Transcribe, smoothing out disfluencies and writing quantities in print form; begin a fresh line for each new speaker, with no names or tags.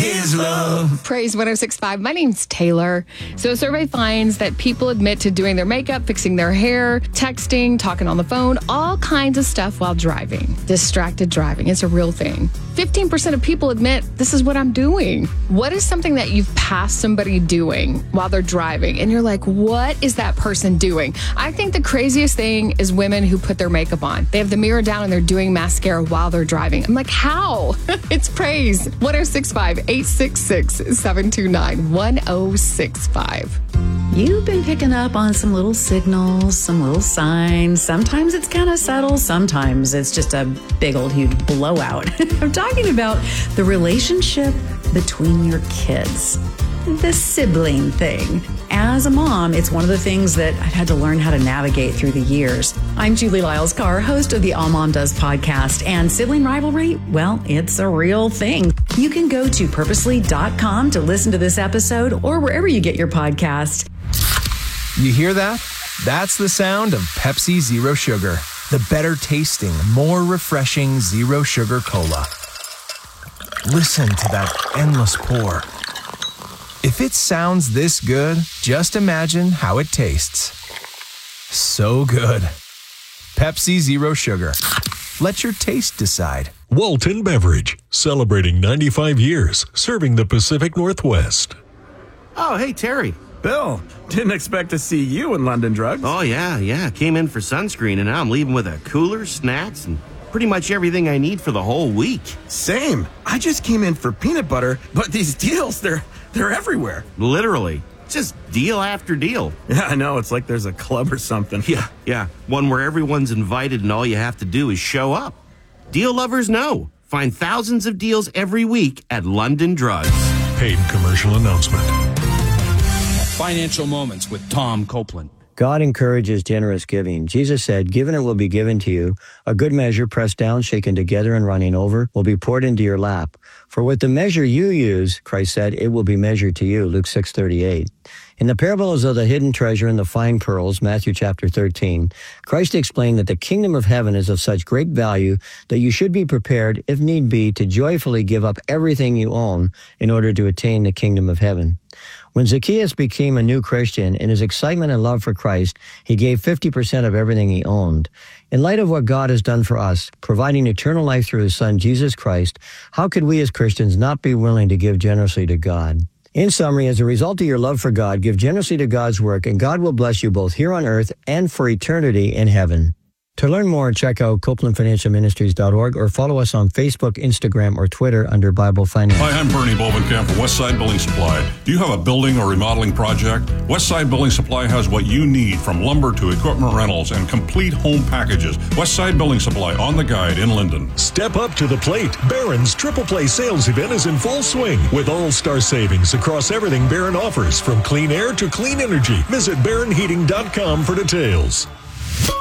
His love.
Praise 106.5. My name's Taylor. So a survey finds that people admit to doing their makeup, fixing their hair, texting, talking on the phone, all kinds of stuff while driving. Distracted driving. It's a real thing. 15% of people admit this is what I'm doing. What is something that you've passed somebody doing while they're driving? And you're like, what is that person doing? I think the craziest thing is women who put their makeup on. They have the mirror down and they're doing mascara while they're driving. I'm like, how? It's Praise 106.5-866-729-1065.
You've been picking up on some little signals, some little signs. Sometimes it's kind of subtle. Sometimes it's just a big old huge blowout. I'm talking about the relationship between your kids, the sibling thing. As a mom, it's one of the things that I've had to learn how to navigate through the years. I'm Julie Lyles-Carr, host of the All Mom Does podcast, and sibling rivalry, well, it's a real thing. You can go to purposely.com to listen to this episode or wherever you get your podcast.
You hear that? That's the sound of Pepsi Zero Sugar, the better tasting, more refreshing zero sugar cola. Listen to that endless pour. If it sounds this good, just imagine how it tastes. So good. Pepsi Zero Sugar. Let your taste decide.
Walton Beverage, celebrating 95 years, serving the Pacific Northwest.
Oh, hey, Terry.
Bill, didn't expect to see you in London Drugs.
Oh, yeah. Came in for sunscreen, and now I'm leaving with a cooler, snacks, and pretty much everything I need for the whole week.
Same. I just came in for peanut butter, but these deals, they're everywhere.
Literally. Just deal after deal.
Yeah, I know. It's like there's a club or something.
Yeah. One where everyone's invited and all you have to do is show up. Deal lovers know. Find thousands of deals every week at London Drugs.
Paid commercial announcement.
Financial Moments with Tom Copeland.
God encourages generous giving. Jesus said, "Given it will be given to you. A good measure, pressed down, shaken together, and running over, will be poured into your lap. For with the measure you use," Christ said, "it will be measured to you." Luke 6:38. In the parables of the hidden treasure and the fine pearls, Matthew chapter 13, Christ explained that the kingdom of heaven is of such great value that you should be prepared, if need be, to joyfully give up everything you own in order to attain the kingdom of heaven. When Zacchaeus became a new Christian, in his excitement and love for Christ, he gave 50% of everything he owned. In light of what God has done for us, providing eternal life through his Son, Jesus Christ, how could we as Christians not be willing to give generously to God? In summary, as a result of your love for God, give generously to God's work, and God will bless you both here on earth and for eternity in heaven. To learn more, check out CopelandFinancialMinistries.org or follow us on Facebook, Instagram, or Twitter under Bible Finance.
Hi, I'm Bernie Bovenkamp from Westside Building Supply. Do you have a building or remodeling project? Westside Building Supply has what you need, from lumber to equipment rentals and complete home packages. Westside Building Supply, on the guide in Linden.
Step up to the plate. Barron's Triple Play sales event is in full swing with all-star savings across everything Barron offers, from clean air to clean energy. Visit BarronHeating.com for details.